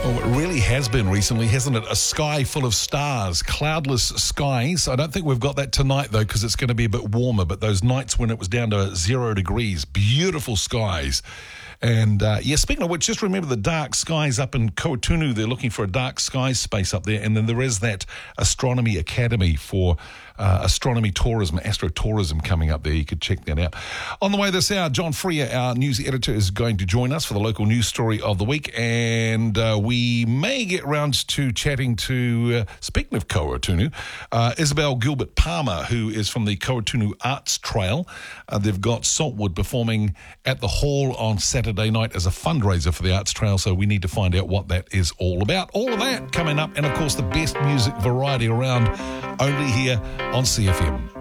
Oh, it really has been recently, hasn't it? A sky full of stars, cloudless skies. I don't think we've got that tonight, though, because it's going to be a bit warmer. But those nights when it was down to 0 degrees, beautiful skies. And, speaking of which, just remember the dark skies up in Kautunu. They're looking for a dark skies space up there. And then there is that Astronomy Academy for astronomy tourism, astrotourism coming up there. You could check that out. On the way this hour, John Freer, our news editor, is going to join us for the local news story of the week. And we may get round to chatting to, speaking of Kautunu, Isabel Gilbert-Palmer, who is from the Kautunu Arts Trail. They've got Saltwood performing at the Hall on Saturday night as a fundraiser for the Arts Trail, so we need to find out what that is all about. All of that coming up, and of course the best music variety around, only here on CFM.